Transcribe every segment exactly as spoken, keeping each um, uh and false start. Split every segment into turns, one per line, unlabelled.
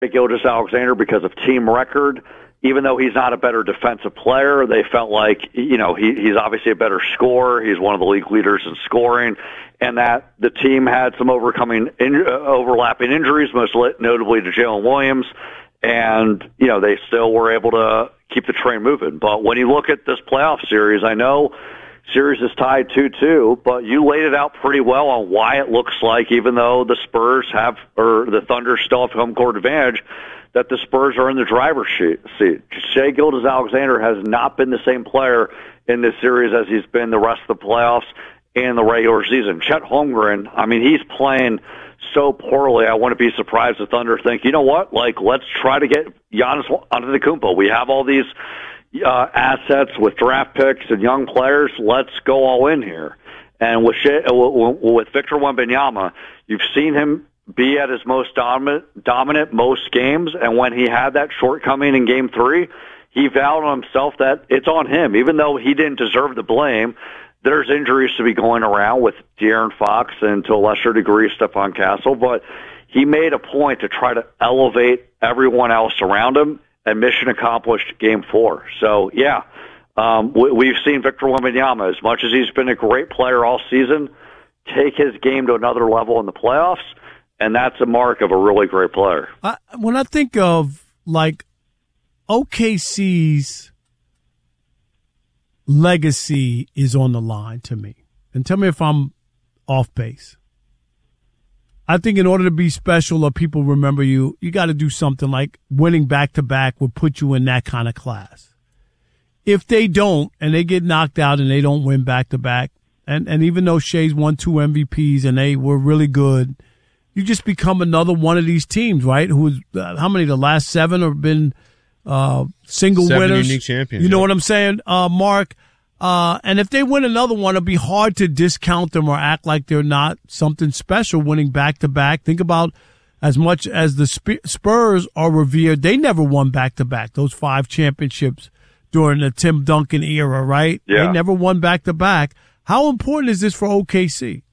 Gilgeous-Alexander because of team record. Even though he's not a better defensive player, they felt like, you know, he, he's obviously a better scorer. He's one of the league leaders in scoring, and that the team had some overcoming in, uh, overlapping injuries, most notably to Jalen Williams, and, you know, they still were able to keep the train moving. But when you look at this playoff series, I know series is tied two two, but you laid it out pretty well on why it looks like, even though the Spurs have, or the Thunder still have home court advantage, that the Spurs are in the driver's seat. Shai Gilgeous-Alexander has not been the same player in this series as he's been the rest of the playoffs and the regular season. Chet Holmgren, I mean, he's playing so poorly. I wouldn't be surprised if Thunder think, you know what, like, let's try to get Giannis Antetokounmpo. We have all these uh, assets with draft picks and young players. Let's go all in here. And with, Shea, with Victor Wembanyama, you've seen him be at his most dominant, dominant most games, and when he had that shortcoming in Game Three, he vowed on himself that it's on him, even though he didn't deserve the blame. There's injuries to be going around with De'Aaron Fox and to a lesser degree Stephon Castle, but he made a point to try to elevate everyone else around him, and mission accomplished. Game Four. So yeah, um, we, we've seen Victor Wembanyama, as much as he's been a great player all season, take his game to another level in the playoffs. And that's a mark of a really great player.
I, when I think of, like, O K C's legacy is on the line to me. And tell me if I'm off base. I think in order to be special or people remember you, you got to do something like winning back-to-back would put you in that kind of class. If they don't, and they get knocked out and they don't win back-to-back, and, and even though Shai's won two M V Ps and they were really good, you just become another one of these teams, right? Who's uh, how many? The last seven have been uh, single
seven
winners.
Unique champions.
You know
yeah.
what I'm saying, uh, Mark? Uh, and if they win another one, it'll be hard to discount them or act like they're not something special. Winning back to back. Think about as much as the Sp- Spurs are revered. They never won back to back. Those five championships during the Tim Duncan era, right?
Yeah.
They never won back to back. How important is this for O K C?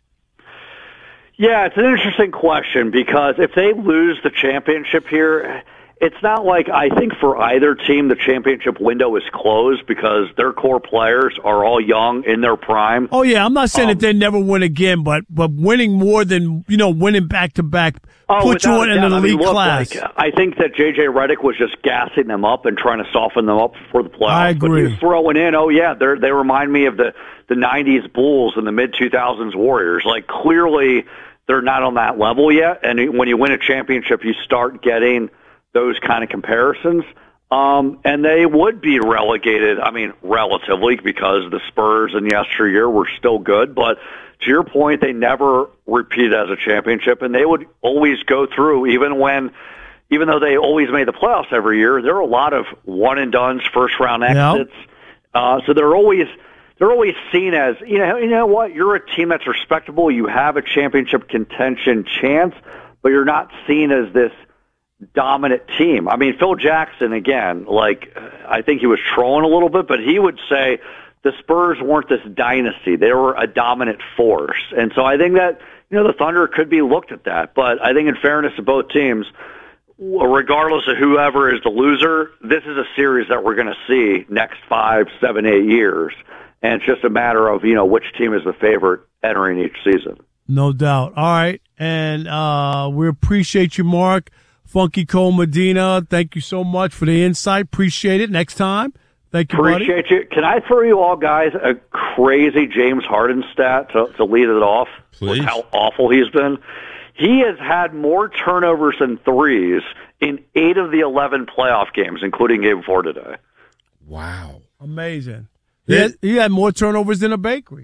Yeah, it's an interesting question because if they lose the championship here, it's not like I think for either team the championship window is closed because their core players are all young in their prime.
Oh, yeah, I'm not saying
um,
that they never win again, but but winning more than, you know, winning back-to-back
oh,
put you in an elite
I mean, look,
class.
Like, I think that J J Redick was just gassing them up and trying to soften them up for the playoffs.
I agree.
But you're throwing in, oh, yeah, they they remind me of the, the nineties Bulls and the mid two thousands Warriors. Like, clearly they're not on that level yet, and when you win a championship, you start getting those kind of comparisons. Um, and they would be relegated, I mean, relatively, because the Spurs in yesteryear were still good. But to your point, they never repeated as a championship, and they would always go through, even when, even though they always made the playoffs every year, there are a lot of one-and-dones, first-round exits. Yep. Uh, so they're always... They're always seen as, you know, you know what, you're a team that's respectable, you have a championship contention chance, but you're not seen as this dominant team. I mean, Phil Jackson, again, like, I think he was trolling a little bit, but he would say the Spurs weren't this dynasty. They were a dominant force. And so I think that, you know, the Thunder could be looked at that. But I think in fairness to both teams, regardless of whoever is the loser, this is a series that we're going to see next five, seven, eight years. And it's just a matter of, you know, which team is the favorite entering each season.
No doubt. All right. And uh, we appreciate you, Mark. Funky Cole Medina, thank you so much for the insight. Appreciate it. Next time. Thank you,
Appreciate
buddy.
you. Can I throw you all guys a crazy James Harden stat to, to lead it off?
Please.
How awful he's been. He has had more turnovers than threes in eight of the eleven playoff games, including game four today.
Wow.
Amazing. He had, he had more turnovers than a bakery.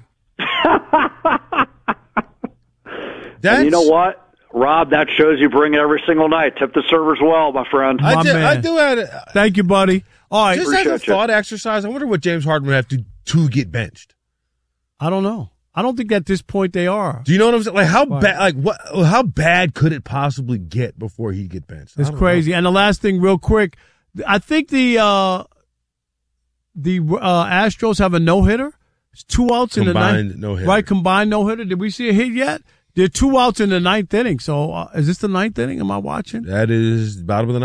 And you know what, Rob? That shows you bring it every single night. Tip the servers well, my friend.
I,
My
do,
man.
I do have a,
Thank you, buddy. All right.
Just as a
Appreciate you.
thought exercise, I wonder what James Harden would have to to get benched.
I don't know. I don't think at this point they are.
Do you know what I'm saying? Like how
Right.
bad? Like what? How bad could it possibly get before he'd get benched? I
It's
don't
crazy.
know.
And the last thing, real quick, I think the uh, the uh, Astros have a no hitter. It's two outs in the
Combined
ninth.
no-hitter.
Right, combined no hitter. Did we see a hit yet? There are two outs in the ninth inning. So uh, is this the ninth inning? Am I watching?
That is bottom of the